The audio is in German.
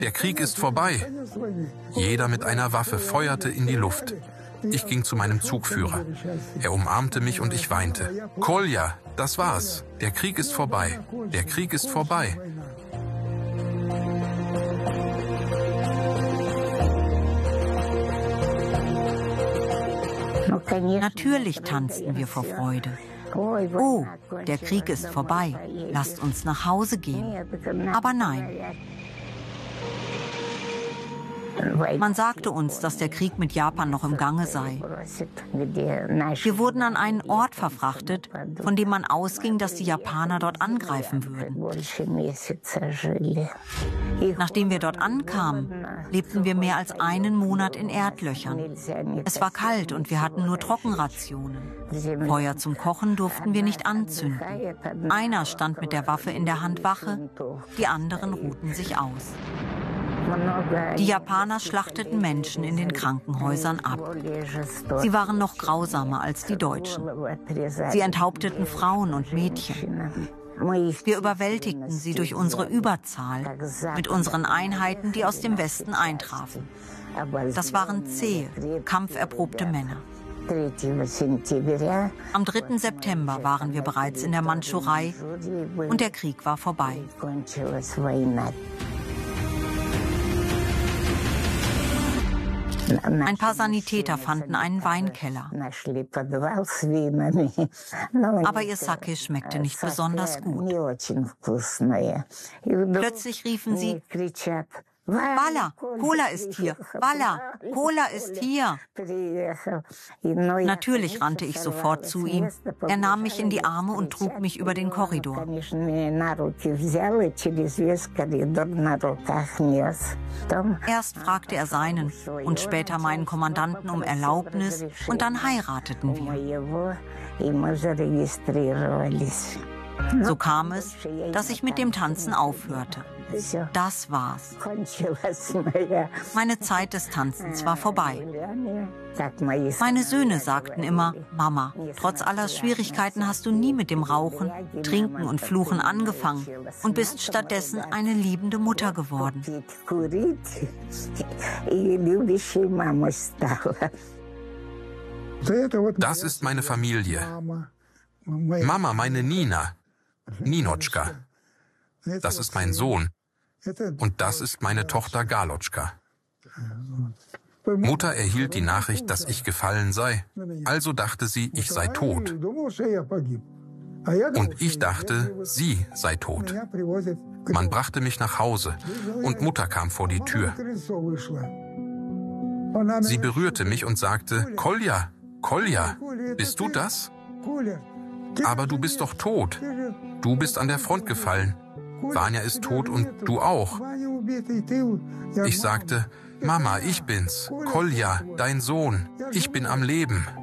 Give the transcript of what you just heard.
Der Krieg ist vorbei. Jeder mit einer Waffe feuerte in die Luft. Ich ging zu meinem Zugführer. Er umarmte mich und ich weinte. Kolja, das war's. Der Krieg ist vorbei. Der Krieg ist vorbei. Natürlich tanzten wir vor Freude. Oh, der Krieg ist vorbei. Lasst uns nach Hause gehen. Aber nein. Man sagte uns, dass der Krieg mit Japan noch im Gange sei. Wir wurden an einen Ort verfrachtet, von dem man ausging, dass die Japaner dort angreifen würden. Nachdem wir dort ankamen, lebten wir mehr als einen Monat in Erdlöchern. Es war kalt und wir hatten nur Trockenrationen. Feuer zum Kochen durften wir nicht anzünden. Einer stand mit der Waffe in der Hand Wache, die anderen ruhten sich aus. Die Japaner schlachteten Menschen in den Krankenhäusern ab. Sie waren noch grausamer als die Deutschen. Sie enthaupteten Frauen und Mädchen. Wir überwältigten sie durch unsere Überzahl mit unseren Einheiten, die aus dem Westen eintrafen. Das waren zähe, kampferprobte Männer. Am 3. September waren wir bereits in der Mandschurei und der Krieg war vorbei. Ein paar Sanitäter fanden einen Weinkeller. Aber ihr Sake schmeckte nicht besonders gut. Plötzlich riefen sie: Walla, Cola ist hier! Walla, Cola ist hier! Natürlich rannte ich sofort zu ihm. Er nahm mich in die Arme und trug mich über den Korridor. Erst fragte er seinen und später meinen Kommandanten um Erlaubnis und dann heirateten wir. So kam es, dass ich mit dem Tanzen aufhörte. Das war's. Meine Zeit des Tanzens war vorbei. Meine Söhne sagten immer: Mama, trotz aller Schwierigkeiten hast du nie mit dem Rauchen, Trinken und Fluchen angefangen und bist stattdessen eine liebende Mutter geworden. Das ist meine Familie. Mama, meine Nina. Ninotschka. Das ist mein Sohn. Und das ist meine Tochter Galotschka. Mutter erhielt die Nachricht, dass ich gefallen sei. Also dachte sie, ich sei tot. Und ich dachte, sie sei tot. Man brachte mich nach Hause und Mutter kam vor die Tür. Sie berührte mich und sagte: Kolja, Kolja, bist du das? Aber du bist doch tot. Du bist an der Front gefallen. Vanya ist tot und du auch. Ich sagte: Mama, ich bin's. Kolja, dein Sohn. Ich bin am Leben.